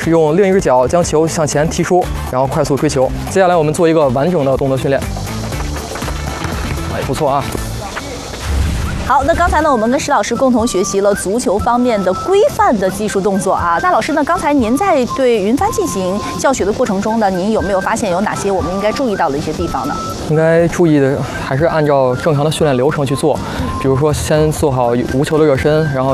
是用另一只脚将球向前踢出，然后快速追球。接下来我们做一个完整的动作训练。哎，不错啊。 好，那刚才呢，我们跟施老师共同学习了足球方面的规范的技术动作啊。那老师呢，刚才您在对云帆进行教学的过程中呢，您有没有发现有哪些我们应该注意到的一些地方呢？ 应该注意的还是按照正常的训练流程去做，比如说先做好无球的热身，然后